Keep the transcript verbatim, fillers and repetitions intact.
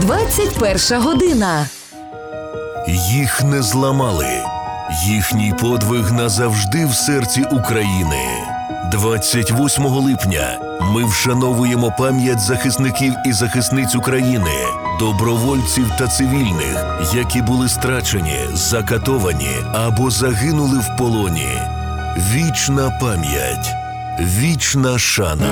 двадцять перша година. Їх не зламали. Їхній подвиг назавжди в серці України. двадцять восьмого липня ми вшановуємо пам'ять захисників і захисниць України, добровольців та цивільних, які були страчені, закатовані або загинули в полоні. Вічна пам'ять, вічна шана.